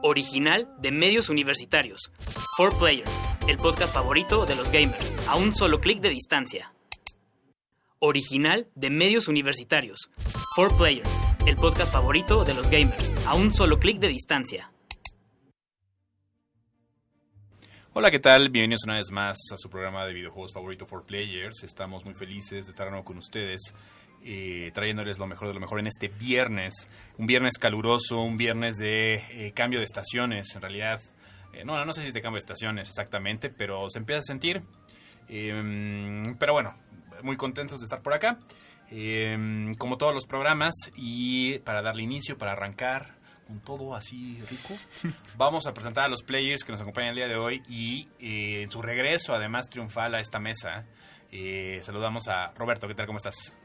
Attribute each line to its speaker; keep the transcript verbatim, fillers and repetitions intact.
Speaker 1: Original de Medios Universitarios. cuatro Players, el podcast favorito de los gamers, a un solo clic de distancia. Original de Medios Universitarios. cuatro Players, el podcast favorito de los gamers, a un solo clic de distancia.
Speaker 2: Hola, ¿qué tal? Bienvenidos una vez más a su programa de videojuegos favorito cuatro Players. Estamos muy felices de estar de nuevo con ustedes, eh, trayéndoles lo mejor de lo mejor en este viernes. Un viernes caluroso, un viernes de eh, cambio de estaciones, en realidad. Eh, no, no sé si es de cambio de estaciones exactamente, pero se empieza a sentir. Eh, pero bueno, muy contentos de estar por acá, eh, como todos los programas. Y para darle inicio, para arrancar con todo así rico, vamos a presentar a los players que nos acompañan el día de hoy y eh, en su regreso además triunfal a esta mesa, eh, saludamos a Roberto. ¿Qué tal? ¿Cómo estás?